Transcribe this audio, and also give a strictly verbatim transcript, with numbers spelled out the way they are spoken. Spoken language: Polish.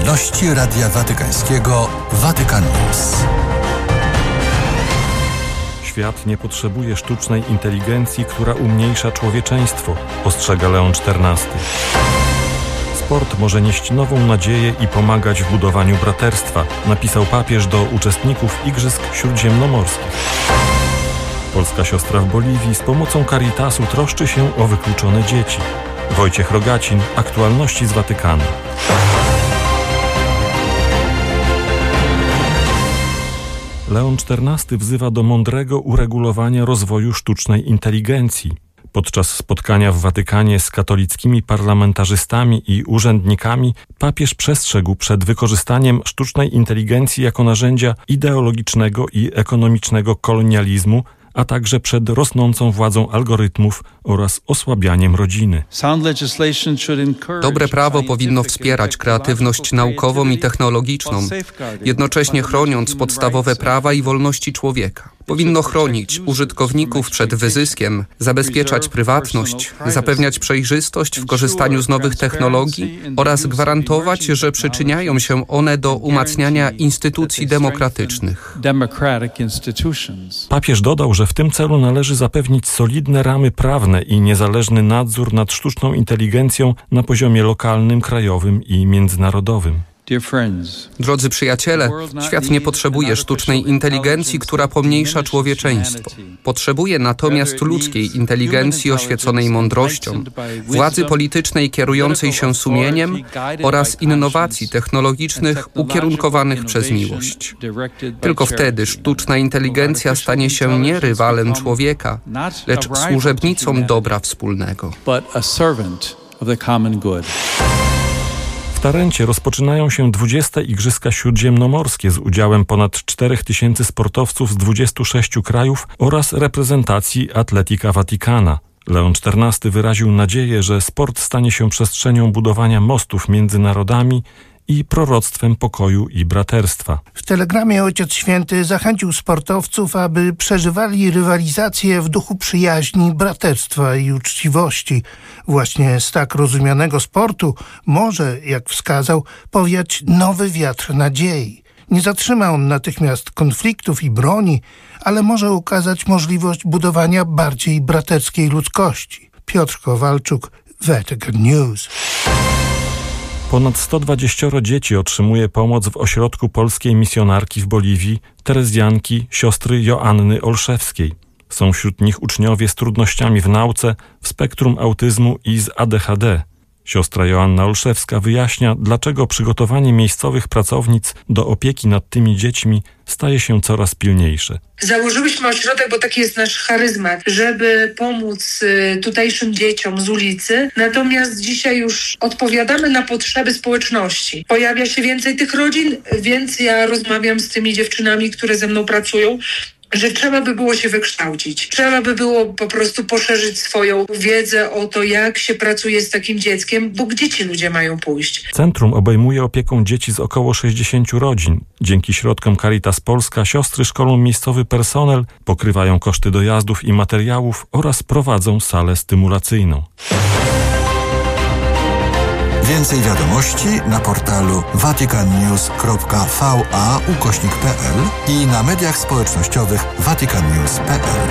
Aktualności Radia Watykańskiego Vatican News. Świat nie potrzebuje sztucznej inteligencji, która umniejsza człowieczeństwo, ostrzega Leon czternasty. Sport może nieść nową nadzieję i pomagać w budowaniu braterstwa, napisał papież do uczestników Igrzysk Śródziemnomorskich. Polska siostra w Boliwii z pomocą Caritasu troszczy się o wykluczone dzieci. Wojciech Rogacin, aktualności z Watykanu. Leon czternasty wzywa do mądrego uregulowania rozwoju sztucznej inteligencji. Podczas spotkania w Watykanie z katolickimi parlamentarzystami i urzędnikami papież przestrzegł przed wykorzystaniem sztucznej inteligencji jako narzędzia ideologicznego i ekonomicznego kolonializmu, a także przed rosnącą władzą algorytmów oraz osłabianiem rodziny. Dobre prawo powinno wspierać kreatywność naukową i technologiczną, jednocześnie chroniąc podstawowe prawa i wolności człowieka. Powinno chronić użytkowników przed wyzyskiem, zabezpieczać prywatność, zapewniać przejrzystość w korzystaniu z nowych technologii oraz gwarantować, że przyczyniają się one do umacniania instytucji demokratycznych. Papież dodał, że w tym celu należy zapewnić solidne ramy prawne i niezależny nadzór nad sztuczną inteligencją na poziomie lokalnym, krajowym i międzynarodowym. Drodzy przyjaciele, świat nie potrzebuje sztucznej inteligencji, która pomniejsza człowieczeństwo. Potrzebuje natomiast ludzkiej inteligencji oświeconej mądrością, władzy politycznej kierującej się sumieniem oraz innowacji technologicznych ukierunkowanych przez miłość. Tylko wtedy sztuczna inteligencja stanie się nie rywalem człowieka, lecz służebnicą dobra wspólnego. W Tarencie rozpoczynają się dwudzieste Igrzyska Śródziemnomorskie z udziałem ponad czterech tysięcy sportowców z dwudziestu sześciu krajów oraz reprezentacji Atletica Vaticana. Leon czternasty wyraził nadzieję, że sport stanie się przestrzenią budowania mostów między narodami i proroctwem pokoju i braterstwa. W telegramie Ojciec Święty zachęcił sportowców, aby przeżywali rywalizację w duchu przyjaźni, braterstwa i uczciwości. Właśnie z tak rozumianego sportu może, jak wskazał, powiać nowy wiatr nadziei. Nie zatrzyma on natychmiast konfliktów i broni, ale może ukazać możliwość budowania bardziej braterskiej ludzkości. Piotr Kowalczuk, Vatican News. Ponad sto dwadzieścia dzieci otrzymuje pomoc w ośrodku polskiej misjonarki w Boliwii, terezjanki siostry Joanny Olszewskiej. Są wśród nich uczniowie z trudnościami w nauce, w spektrum autyzmu i z A D H D. Siostra Joanna Olszewska wyjaśnia, dlaczego przygotowanie miejscowych pracownic do opieki nad tymi dziećmi staje się coraz pilniejsze. Założyłyśmy ośrodek, bo taki jest nasz charyzmat, żeby pomóc tutejszym dzieciom z ulicy. Natomiast dzisiaj już odpowiadamy na potrzeby społeczności. Pojawia się więcej tych rodzin, więc ja rozmawiam z tymi dziewczynami, które ze mną pracują, że trzeba by było się wykształcić. Trzeba by było po prostu poszerzyć swoją wiedzę o to, jak się pracuje z takim dzieckiem, bo gdzie ci ludzie mają pójść? Centrum obejmuje opieką dzieci z około sześćdziesięciu rodzin. Dzięki środkom Caritas Polska siostry szkolą miejscowy personel, pokrywają koszty dojazdów i materiałów oraz prowadzą salę stymulacyjną. Więcej wiadomości na portalu vaticannews kropka va ukośnik pe el i na mediach społecznościowych vaticannews kropka pe el.